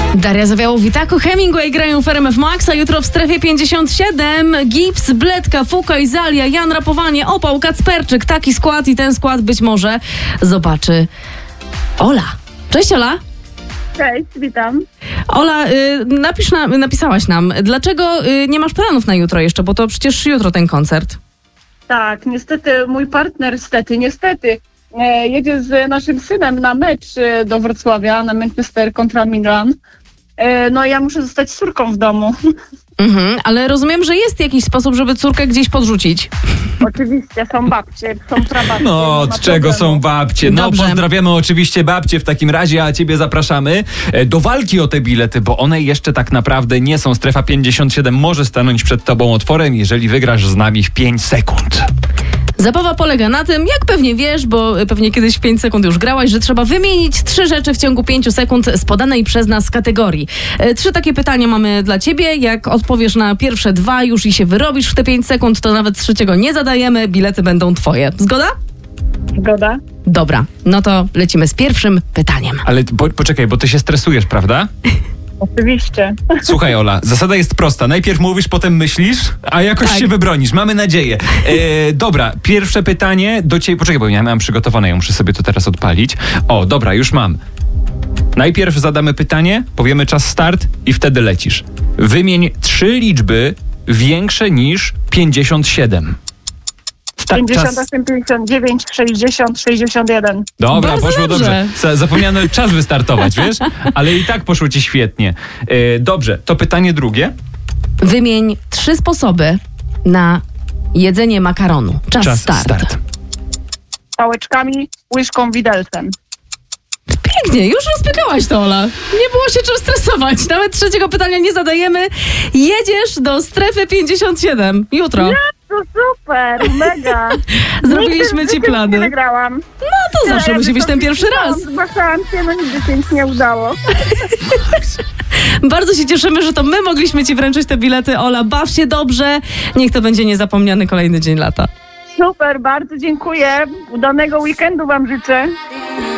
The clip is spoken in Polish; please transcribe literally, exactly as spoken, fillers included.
Daria Zawiałow-Witaku, Hemingway grają w R M F Max, a jutro w strefie pięćdziesiąt siedem Gips, Bledka, Fuka, Izalia, Jan Rapowanie, Opał, Kacperczyk. Taki skład i ten skład być może zobaczy Ola. Cześć Ola. Cześć, witam. Ola, y, napisz na, napisałaś nam, dlaczego y, nie masz planów na jutro jeszcze, bo to przecież jutro ten koncert. Tak, niestety mój partner, niestety, niestety e, jedzie z naszym synem na mecz e, do Wrocławia, na Manchester kontra Milan. E, no ja muszę zostać z córką w domu. Mhm, ale rozumiem, że jest jakiś sposób, żeby córkę gdzieś podrzucić. Oczywiście, są babcie, są prababcie. No, od czego problemu. są babcie? No, Dobrze. pozdrawiamy oczywiście babcie w takim razie, a ciebie zapraszamy e, do walki o te bilety, bo one jeszcze tak naprawdę nie są. Strefa pięćdziesiąt siedem może stanąć przed tobą otworem, jeżeli wygrasz z nami w pięć sekund. Zabawa polega na tym, jak pewnie wiesz, bo pewnie kiedyś w pięć sekund już grałaś, że trzeba wymienić trzy rzeczy w ciągu pięciu sekund z podanej przez nas kategorii. E, Trzy takie pytania mamy dla ciebie. Jak odpowiesz na pierwsze dwa już i się wyrobisz w te pięć sekund, to nawet trzeciego nie zadajemy. Bilety będą twoje. Zgoda? Zgoda? Dobra, no to lecimy z pierwszym pytaniem. Ale bo, poczekaj, bo ty się stresujesz, prawda? Oczywiście. Słuchaj, Ola, zasada jest prosta. Najpierw mówisz, potem myślisz, a jakoś Tak. się wybronisz. Mamy nadzieję. E, dobra, pierwsze pytanie do ciebie. Poczekaj, bo ja miałem przygotowane, ja muszę sobie to teraz odpalić. O, dobra, już mam. Najpierw zadamy pytanie, powiemy czas start i wtedy lecisz. Wymień trzy liczby większe niż pięćdziesiąt siedem. Sta- pięćdziesiąt czas- osiem, pięćdziesiąt dziewięć, sześćdziesiąt, sześćdziesiąt jeden. Dobra, Bardzo poszło dobrze. dobrze. Za- Zapomniano czas wystartować, wiesz? Ale i tak poszło ci świetnie. E, dobrze, to pytanie drugie. Wymień trzy sposoby na jedzenie makaronu. Czas, Czas start. start. Pałeczkami, łyżką, widelcem. Pięknie, już rozpykałaś to, Ola. Nie było się czym stresować. Nawet trzeciego pytania nie zadajemy. Jedziesz do strefy pięćdziesiąt siedem jutro. To super, mega. Zrobiliśmy Nigdy ci w życiu plany. Nie wygrałam. No to zawsze musi być ten pierwszy raz. Zgłaszałam się, no nigdy się nic nie udało. Bardzo się cieszymy, że to my mogliśmy ci wręczyć te bilety. Ola, baw się dobrze. Niech to będzie niezapomniany kolejny dzień lata. Super, bardzo dziękuję. Udanego weekendu wam życzę.